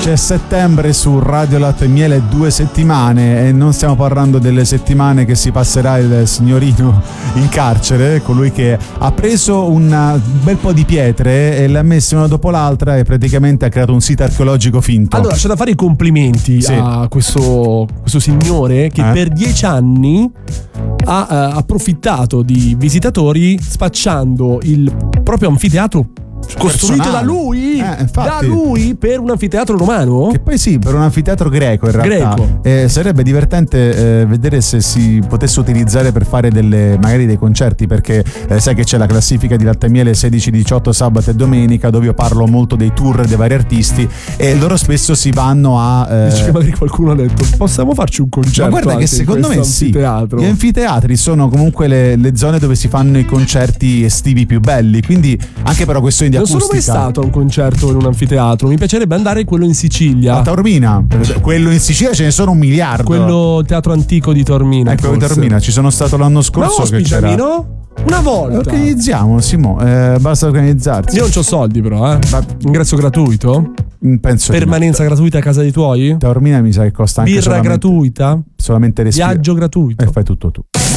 C'è settembre su Radio Latte e Miele, 2 settimane, e non stiamo parlando delle settimane che si passerà il signorino in carcere, colui che ha preso un bel po' di pietre e le ha messe una dopo l'altra e praticamente ha creato un sito archeologico finto. Allora c'è da fare i complimenti a questo signore che per 10 anni ha approfittato di visitatori spacciando il proprio anfiteatro costruito da lui per un anfiteatro romano, che poi per un anfiteatro greco in realtà. Sarebbe divertente vedere se si potesse utilizzare per fare magari dei concerti, perché sai che c'è la classifica di Latte e Miele 16-18 sabato e domenica, dove io parlo molto dei tour dei vari artisti e loro spesso si vanno a dice che magari qualcuno ha detto possiamo farci un concerto. Ma guarda che secondo me gli anfiteatri sono comunque le zone dove si fanno i concerti estivi più belli, quindi anche però questioni di non acustica. sono mai stato a un concerto in un anfiteatro, mi piacerebbe andare quello in Sicilia. A Taormina, quello in Sicilia ce ne sono 1 miliardo. Quello teatro antico di Taormina. Ecco, Taormina, ci sono stato l'anno scorso. Ma che c'era una volta. Organizziamo, Simo, basta organizzarsi. Io non c'ho soldi però, Ingresso gratuito? Penso permanenza gratuita a casa dei tuoi? Taormina mi sa che costa anche birra gratuita? Solamente respiro. Viaggio gratuito? E fai tutto tu.